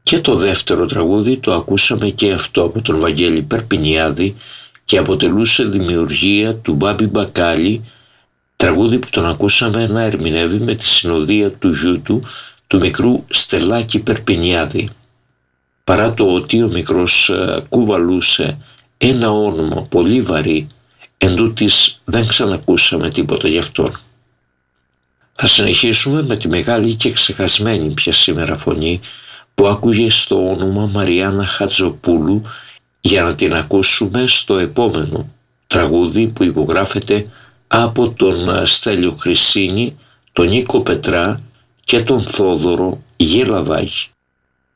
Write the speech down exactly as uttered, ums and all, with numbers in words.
Και το δεύτερο τραγούδι το ακούσαμε και αυτό από τον Βαγγέλη Περπινιάδη και αποτελούσε δημιουργία του Μπάμπη Μπακάλι, τραγούδι που τον ακούσαμε να ερμηνεύει με τη συνοδεία του γιού του, του μικρού Στελάκη Περπινιάδη. Παρά το ότι ο μικρός κουβαλούσε ένα όνομα πολύ βαρύ, εντούτοις δεν ξανακούσαμε τίποτα γι' αυτόν. Θα συνεχίσουμε με τη μεγάλη και ξεχασμένη πια σήμερα φωνή που άκουγε στο όνομα Μαριάννα Χατζοπούλου, για να την ακούσουμε στο επόμενο τραγούδι που υπογράφεται από τον Στέλιο Χρυσίνη, τον Νίκο Πετρά και τον Θόδωρο Γελαβάκη.